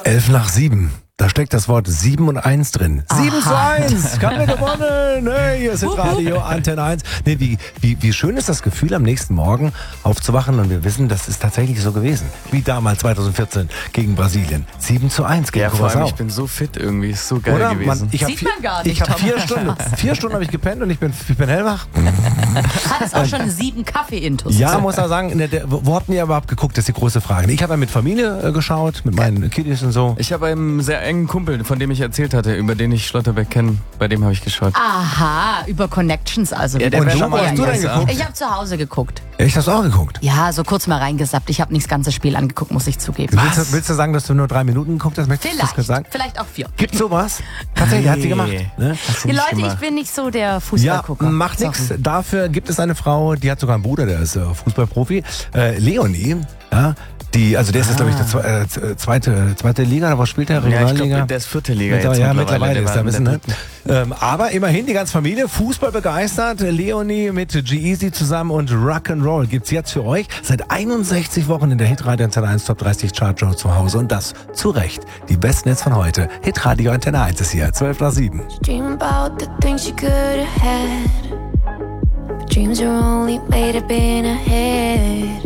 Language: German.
11 nach 7. Da steckt das Wort 7 und 1 drin. 7:1, haben wir gewonnen. Hey, hier ist Radio Antenne 1. Nee, wie schön ist das Gefühl, am nächsten Morgen aufzuwachen und wir wissen, das ist tatsächlich so gewesen. Wie damals 2014 gegen Brasilien. 7:1 gegen Vor allem, Curaçao. ich bin so fit irgendwie, ist so geil gewesen. Sieht man gar nicht, Ich habe Tom. 4 Stunden habe ich gepennt und ich bin hellwach. Hat es auch schon 7 Kaffee-Intus. Ja, muss man sagen, wo habt ihr überhaupt geguckt, das ist die große Frage. Ich habe ja mit Familie geschaut, mit meinen Kiddies und so. Ich habe einen sehr engen Kumpel, von dem ich erzählt hatte, über den ich Schlotterbeck kenne, bei dem habe ich geschaut. Aha, über Connections also. Ja, der Und wäre du, schon wo mal hast du denn geguckt? Ich habe zu Hause geguckt. Echt, hast du auch geguckt? Ja, so kurz mal reingesappt. Ich habe nicht das ganze Spiel angeguckt, muss ich zugeben. Willst du sagen, dass du nur 3 Minuten geguckt hast? Möchtest du das kurz sagen? Vielleicht auch 4. Gibt's sowas? Tatsächlich, hat sie gemacht. Ne? Die Leute, ich bin nicht so der Ja, Fußballgucker. macht nichts. Dafür gibt es eine Frau, die hat sogar einen Bruder, der ist Fußballprofi. Leonie, ja. Der ist jetzt, glaube ich, der zweite Liga, oder was spielt der? Ja, ich Regionalliga? glaube, der ist 4. Liga Ja, jetzt mittlerweile ist der er ein bisschen, ne? Aber immerhin die ganze Familie Fußball begeistert. Leonie mit G-Eazy zusammen und Rock'n'Roll gibt's jetzt für euch seit 61 Wochen in der Hitradio Antenne 1 Top 30 Chartshow zu Hause und das zu Recht. Die besten Hits von heute. Hitradio Antenne 1 ist hier, 12 nach 7. Dream about the things you could have had, but dreams are only made up in a head.